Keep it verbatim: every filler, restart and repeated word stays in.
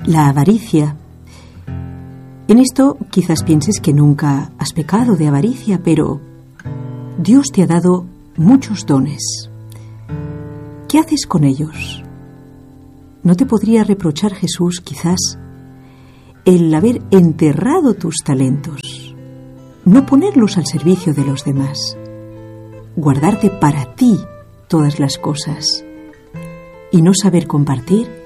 La avaricia. En esto quizás pienses que nunca has pecado de avaricia, pero Dios te ha dado muchos dones. ¿Qué haces con ellos? ¿No te podría reprochar Jesús, quizás, el haber enterrado tus talentos, no ponerlos al servicio de los demás, guardarte para ti todas las cosas y no saber compartir?